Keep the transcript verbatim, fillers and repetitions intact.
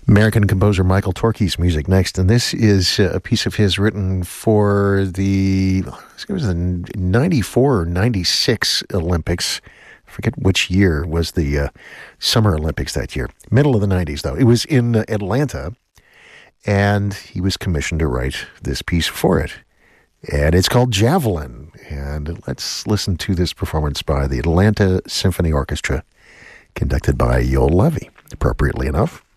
American composer Michael Torke's music next, and this is a piece of his written for the, I think it was the ninety-four or ninety-six Olympics. I forget which year was the uh, Summer Olympics that year. Middle of the nineties, though. It was in uh, Atlanta, and he was commissioned to write this piece for it. And it's called Javelin. And let's listen to this performance by the Atlanta Symphony Orchestra, conducted by Yoel Levy, appropriately enough.